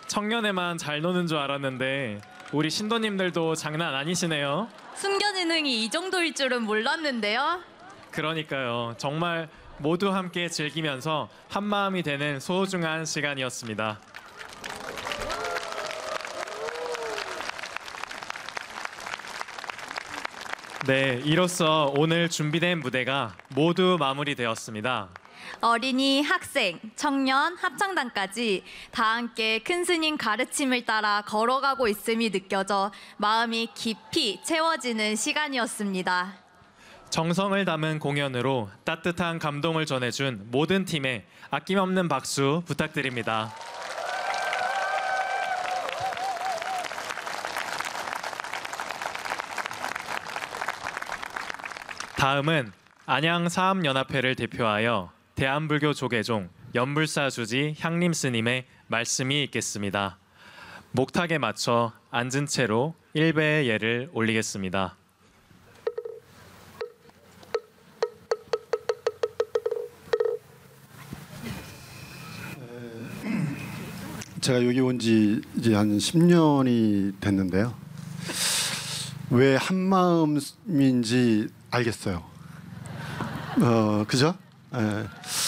청년에만 잘 노는 줄 알았는데 우리 신도님들도 장난 아니시네요. 숨겨지능이 이 정도일 줄은 몰랐는데요. 그러니까요. 정말 모두 함께 즐기면서 한마음이 되는 소중한 시간이었습니다. 네, 이로써 오늘 준비된 무대가 모두 마무리되었습니다. 어린이, 학생, 청년, 합창단까지 다 함께 큰 스님 가르침을 따라 걸어가고 있음이 느껴져 마음이 깊이 채워지는 시간이었습니다. 정성을 담은 공연으로 따뜻한 감동을 전해준 모든 팀에 아낌없는 박수 부탁드립니다. 다음은 안양사암연합회를 대표하여 대한불교 조계종 연불사 주지 향림 스님의 말씀이 있겠습니다. 목탁에 맞춰 앉은 채로 1배의 예를 올리겠습니다. 제가 여기 온 지 이제 한 10년이 됐는데요. 왜 한마음인지 알겠어요. 그죠? 예.